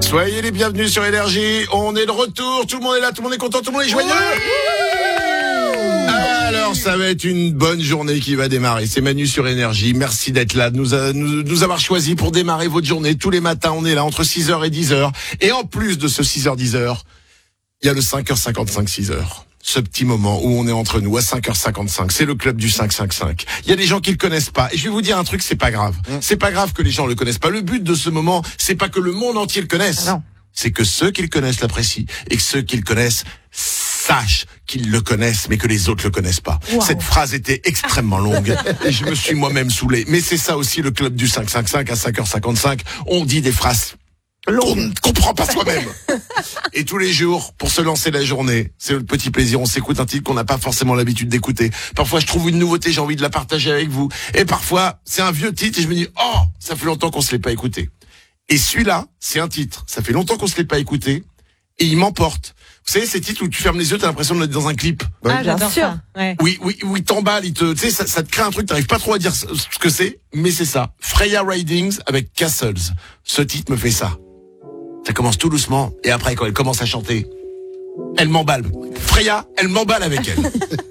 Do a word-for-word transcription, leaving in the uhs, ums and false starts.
Soyez les bienvenus sur Énergie. On est de retour. Tout le monde est là, tout le monde est content, tout le monde est joyeux. Alors, ça va être une bonne journée qui va démarrer. C'est Manu sur Énergie. Merci d'être là, de nous, a, nous, nous avoir choisi pour démarrer votre journée. Tous les matins, on est là entre six heures et dix heures. Et en plus de ce six heures dix heures, il y a le cinq heures cinquante-cinq six heures. Ce petit moment où on est entre nous à cinq heures cinquante-cinq, c'est le club du cinq cinq cinq. Il y a des gens qui le connaissent pas et je vais vous dire un truc, c'est pas grave. C'est pas grave que les gens le connaissent pas. Le but de ce moment, c'est pas que le monde entier le connaisse. Non. C'est que ceux qui le connaissent l'apprécient et que ceux qui le connaissent sachent qu'ils le connaissent mais que les autres le connaissent pas. Wow. Cette phrase était extrêmement longue et je me suis moi-même saoulé. Mais c'est ça aussi le club du cinq cinq cinq à cinq heures cinquante-cinq. On dit des phrases qu'on ne comprend pas soi-même. Et tous les jours, pour se lancer la journée, c'est le petit plaisir, on s'écoute un titre qu'on n'a pas forcément l'habitude d'écouter. Parfois, je trouve une nouveauté, j'ai envie de la partager avec vous. Et parfois, c'est un vieux titre et je me dis, oh, ça fait longtemps qu'on se l'est pas écouté. Et celui-là, c'est un titre, ça fait longtemps qu'on se l'est pas écouté et il m'emporte. Vous savez, ces titres où tu fermes les yeux, t'as l'impression d'être dans un clip. Ah, j'adore ça. Ouais. Oui, oui, oui, t'emballes, il te, tu sais, ça, ça te crée un truc, t'arrives pas trop à dire ce que c'est, mais c'est ça. Freya Ridings avec Castles. Ce titre me fait ça. Ça commence tout doucement, et après, quand elle commence à chanter, elle m'emballe. Freya, elle m'emballe avec elle.